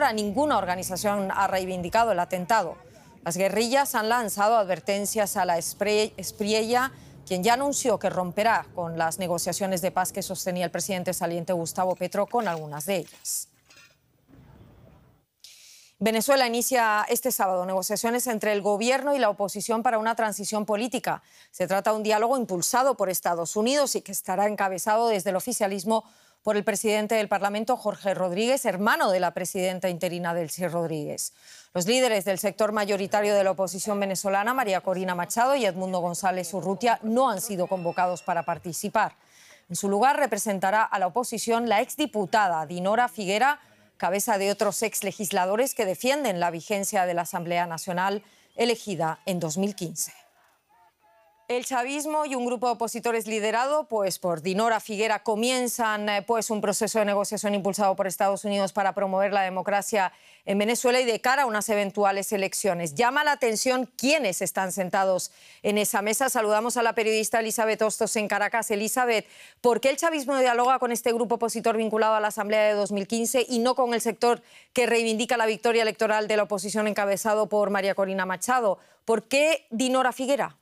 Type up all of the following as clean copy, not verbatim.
ahora ninguna organización ha reivindicado el atentado. Las guerrillas han lanzado advertencias a la Espriella, quien ya anunció que romperá con las negociaciones de paz que sostenía el presidente saliente Gustavo Petro con algunas de ellas. Venezuela inicia este sábado negociaciones entre el gobierno y la oposición para una transición política. Se trata de un diálogo impulsado por Estados Unidos y que estará encabezado desde el oficialismo por el presidente del Parlamento, Jorge Rodríguez, hermano de la presidenta interina Delcy Rodríguez. Los líderes del sector mayoritario de la oposición venezolana, María Corina Machado y Edmundo González Urrutia, no han sido convocados para participar. En su lugar representará a la oposición la exdiputada Dinora Figuera, cabeza de otros exlegisladores que defienden la vigencia de la Asamblea Nacional elegida en 2015. El chavismo y un grupo de opositores liderado por Dinora Figuera comienzan un proceso de negociación impulsado por Estados Unidos para promover la democracia en Venezuela y de cara a unas eventuales elecciones. Llama la atención quiénes están sentados en esa mesa. Saludamos a la periodista Elizabeth Hostos en Caracas. Elizabeth, ¿por qué el chavismo dialoga con este grupo opositor vinculado a la Asamblea de 2015 y no con el sector que reivindica la victoria electoral de la oposición encabezado por María Corina Machado? ¿Por qué Dinora Figuera?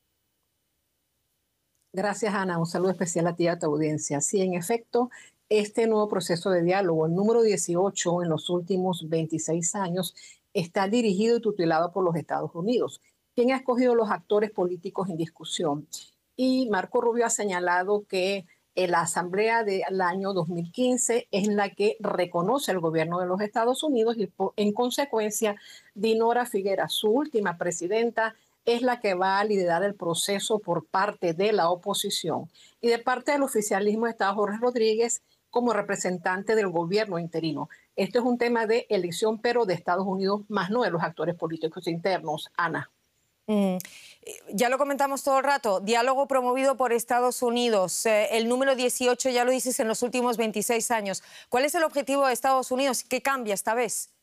Gracias, Ana. Un saludo especial a ti y a tu audiencia. Sí, en efecto, este nuevo proceso de diálogo, el número 18 en los últimos 26 años, está dirigido y tutelado por los Estados Unidos, quien ha escogido los actores políticos en discusión. Y Marco Rubio ha señalado que la Asamblea del año 2015 es la que reconoce el gobierno de los Estados Unidos y, en consecuencia, Dinora Figuera, su última presidenta, es la que va a liderar el proceso por parte de la oposición. Y de parte del oficialismo está Jorge Rodríguez como representante del gobierno interino. Esto es un tema de elección, pero de Estados Unidos, más no de los actores políticos internos. Ana. Ya lo comentamos todo el rato, diálogo promovido por Estados Unidos, el número 18, ya lo dices, en los últimos 26 años. ¿Cuál es el objetivo de Estados Unidos? ¿Qué cambia esta vez?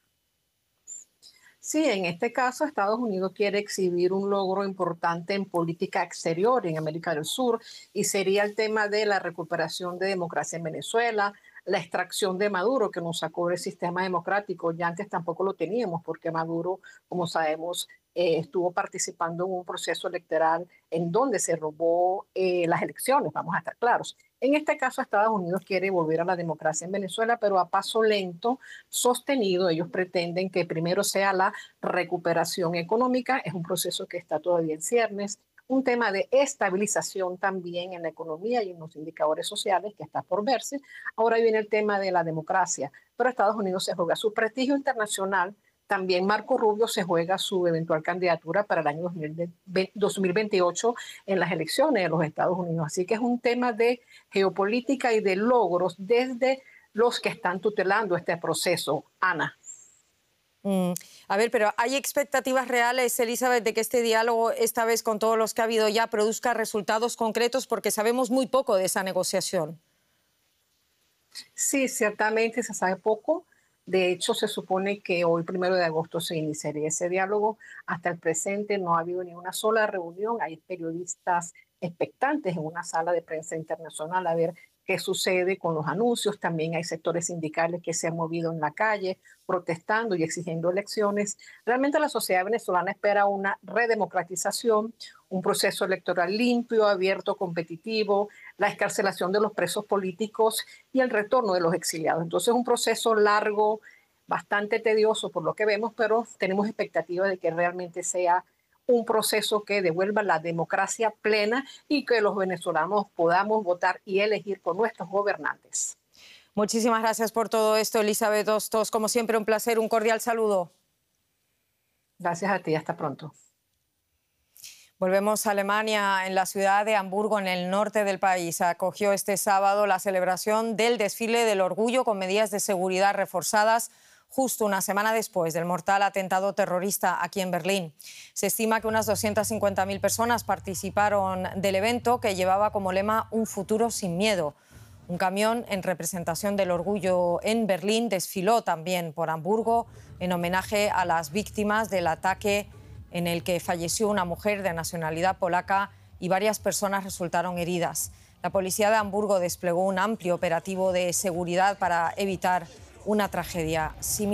Sí, en este caso Estados Unidos quiere exhibir un logro importante en política exterior en América del Sur y sería el tema de la recuperación de democracia en Venezuela, la extracción de Maduro que nos sacó del sistema democrático. Ya antes tampoco lo teníamos porque Maduro, como sabemos, estuvo participando en un proceso electoral en donde se robó las elecciones, vamos a estar claros. En este caso, Estados Unidos quiere volver a la democracia en Venezuela, pero a paso lento, sostenido. Ellos pretenden que primero sea la recuperación económica, es un proceso que está todavía en ciernes, un tema de estabilización también en la economía y en los indicadores sociales que está por verse. Ahora viene el tema de la democracia, pero Estados Unidos se juega su prestigio internacional. También Marco Rubio se juega su eventual candidatura para el año 2028 en las elecciones de los Estados Unidos. Así que es un tema de geopolítica y de logros desde los que están tutelando este proceso. Ana. A ver, pero ¿hay expectativas reales, Elizabeth, de que este diálogo, esta vez con todos los que ha habido ya, produzca resultados concretos? Porque sabemos muy poco de esa negociación. Sí, ciertamente se sabe poco. De hecho, se supone que hoy, 1 de agosto, se iniciaría ese diálogo. Hasta el presente no ha habido ni una sola reunión. Hay periodistas expectantes en una sala de prensa internacional a ver qué sucede con los anuncios. También hay sectores sindicales que se han movido en la calle protestando y exigiendo elecciones. Realmente la sociedad venezolana espera una redemocratización, un proceso electoral limpio, abierto, competitivo, la excarcelación de los presos políticos y el retorno de los exiliados. Entonces, un proceso largo, bastante tedioso por lo que vemos, pero tenemos expectativa de que realmente sea un proceso que devuelva la democracia plena y que los venezolanos podamos votar y elegir por nuestros gobernantes. Muchísimas gracias por todo esto, Elizabeth Hostos. Como siempre, un placer, un cordial saludo. Gracias a ti, hasta pronto. Volvemos a Alemania. En la ciudad de Hamburgo, en el norte del país, acogió este sábado la celebración del desfile del orgullo con medidas de seguridad reforzadas, justo una semana después del mortal atentado terrorista aquí en Berlín. Se estima que unas 250.000 personas participaron del evento, que llevaba como lema "Un futuro sin miedo". Un camión en representación del orgullo en Berlín desfiló también por Hamburgo en homenaje a las víctimas del ataque en el que falleció una mujer de nacionalidad polaca y varias personas resultaron heridas. La policía de Hamburgo desplegó un amplio operativo de seguridad para evitar una tragedia similar.